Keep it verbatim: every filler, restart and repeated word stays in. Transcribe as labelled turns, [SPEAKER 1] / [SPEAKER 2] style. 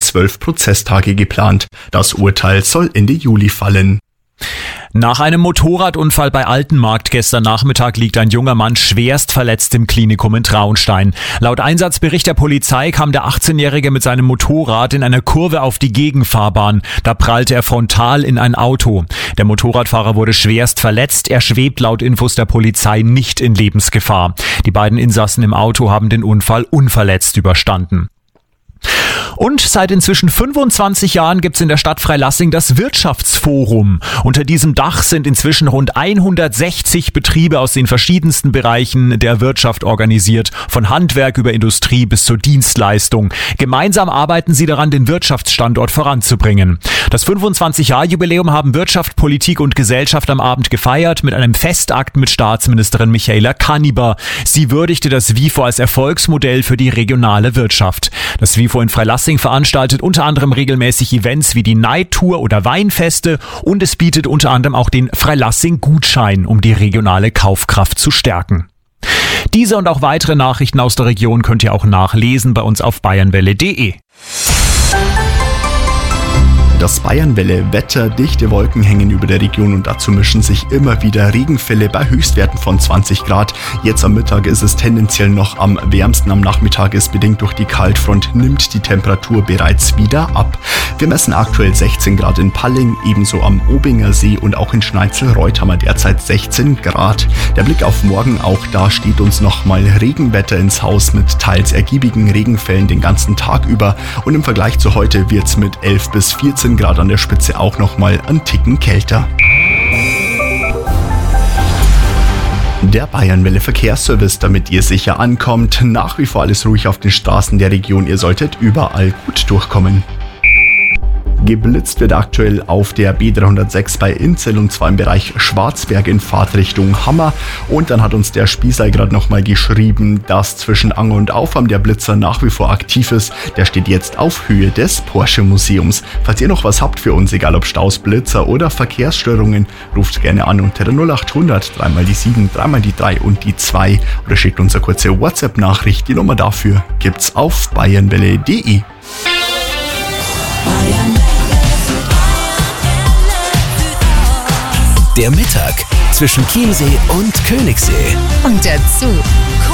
[SPEAKER 1] zwölf Prozesstage geplant. Das Urteil soll Ende Juli fallen.
[SPEAKER 2] Nach einem Motorradunfall bei Altenmarkt gestern Nachmittag liegt ein junger Mann schwerst verletzt im Klinikum in Traunstein. Laut Einsatzbericht der Polizei kam der achtzehnjährige mit seinem Motorrad in einer Kurve auf die Gegenfahrbahn. Da prallte er frontal in ein Auto. Der Motorradfahrer wurde schwerst verletzt. Er schwebt laut Infos der Polizei nicht in Lebensgefahr. Die beiden Insassen im Auto haben den Unfall unverletzt überstanden. Und seit inzwischen fünfundzwanzig Jahren gibt's in der Stadt Freilassing das Wirtschaftsforum. Unter diesem Dach sind inzwischen rund hundertsechzig Betriebe aus den verschiedensten Bereichen der Wirtschaft organisiert, von Handwerk über Industrie bis zur Dienstleistung. Gemeinsam arbeiten sie daran, den Wirtschaftsstandort voranzubringen. Das fünfundzwanzig-Jahr-Jubiläum haben Wirtschaft, Politik und Gesellschaft am Abend gefeiert mit einem Festakt mit Staatsministerin Michaela Kanniber. Sie würdigte das WIFO als Erfolgsmodell für die regionale Wirtschaft. Das WIFO in Freilassing veranstaltet unter anderem regelmäßig Events wie die Night Tour oder Weinfeste und es bietet unter anderem auch den Freilassing-Gutschein, um die regionale Kaufkraft zu stärken. Diese und auch weitere Nachrichten aus der Region könnt ihr auch nachlesen bei uns auf bayernwelle punkt de.
[SPEAKER 1] Das Bayernwelle-Wetter, dichte Wolken hängen über der Region und dazu mischen sich immer wieder Regenfälle bei Höchstwerten von zwanzig Grad. Jetzt am Mittag ist es tendenziell noch am wärmsten. Am Nachmittag ist bedingt durch die Kaltfront nimmt die Temperatur bereits wieder ab. Wir messen aktuell sechzehn Grad in Palling, ebenso am Obinger See und auch in Schneizelreuth haben wir derzeit sechzehn Grad. Der Blick auf morgen, auch da steht uns nochmal Regenwetter ins Haus mit teils ergiebigen Regenfällen den ganzen Tag über und im Vergleich zu heute wird's mit elf bis vierzehn Grad an der Spitze auch nochmal einen Ticken kälter. Der Bayernwelle Verkehrsservice, damit ihr sicher ankommt. Nach wie vor alles ruhig auf den Straßen der Region. Ihr solltet überall gut durchkommen. Geblitzt wird aktuell auf der B dreihundertsechs bei Inzell und zwar im Bereich Schwarzberg in Fahrtrichtung Hammer. Und dann hat uns der Spießer gerade nochmal geschrieben, dass zwischen Anger und Aufam der Blitzer nach wie vor aktiv ist. Der steht jetzt auf Höhe des Porsche Museums. Falls ihr noch was habt für uns, egal ob Staus, Blitzer oder Verkehrsstörungen, ruft gerne an unter der null acht hundert, dreimal die sieben, dreimal die drei und die zwei oder schickt uns eine kurze WhatsApp-Nachricht. Die Nummer dafür gibt's auf bayernwelle punkt de.
[SPEAKER 3] Der Mittag zwischen Chiemsee und Königssee.
[SPEAKER 4] Und dazu